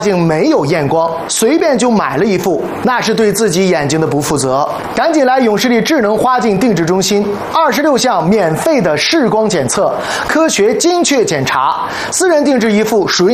竟没有验光，随便就买了一副，那是对自己眼睛的不负责。赶紧来永视力智能花镜定制中心，26项免费的视光检测，科学精确检查，私人定制一副属于。